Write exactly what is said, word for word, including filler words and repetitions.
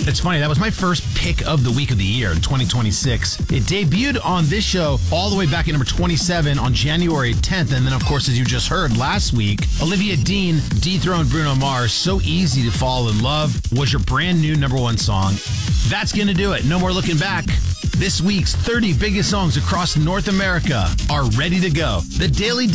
It's funny, that was my first pick of the week of the year in twenty twenty-six. It debuted on this show all the way back at number twenty-seven on January tenth. And then, of course, as you just heard last week, Olivia Dean dethroned Bruno Mars. So Easy to Fall in Love was your brand new number one song. That's going to do it. No more looking back. This week's thirty biggest songs across North America are ready to go. The Daily